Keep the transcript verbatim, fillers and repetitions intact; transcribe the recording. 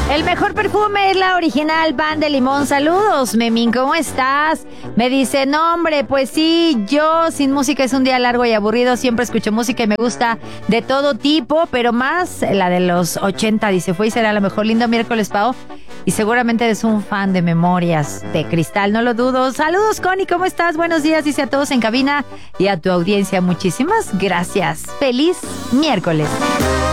El mejor perfume es la original Van de Limón. Saludos, Memín, ¿cómo estás? Me dice, no hombre, pues sí, yo sin música es un día largo y aburrido. Siempre escucho música y me gusta de todo tipo, pero más la de los ochenta. Dice, fue y será la mejor. Lindo miércoles, Pao. Y seguramente eres un fan de Memorias de Cristal, no lo dudo. Saludos, Connie, ¿cómo estás? Buenos días, dice a todos en cabina y a tu audiencia. Muchísimas gracias. Feliz miércoles.